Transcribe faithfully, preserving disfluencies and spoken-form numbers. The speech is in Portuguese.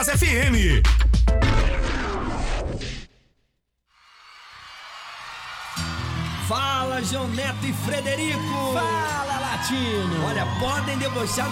F M. Fala, João Neto e Frederico. Fala, Latino. Olha, podem debochar